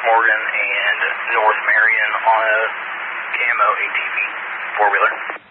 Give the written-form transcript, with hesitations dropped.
Morgan and North Marion on a camo ATV four-wheeler.